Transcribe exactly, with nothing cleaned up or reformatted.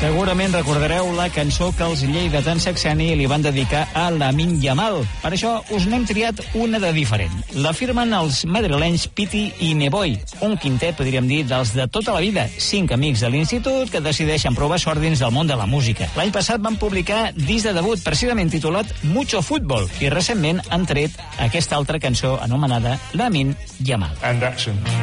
Segurament recordareu la cançó que els lleidatans Saxani li van dedicar a Lamine Yamal. Per això us n'hem triat una de diferent. La firmen els madrilenys Piti i Neboy, un quintet, podríem dir, dels de tota la vida, cinc amics de l'institut que decideixen provar sort dins del món de la música. L'any passat van publicar disc de debut, precisament titulat Mucho Fútbol, i recentment han tret aquesta altra cançó anomenada Lamine Yamal. And action.